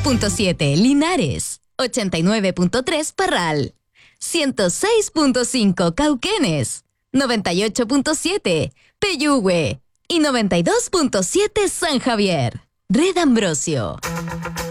91.7 Linares, 89.3 Parral, 106.5 Cauquenes, 98.7 Peyúgue y 92.7 San Javier. Red Ambrosio.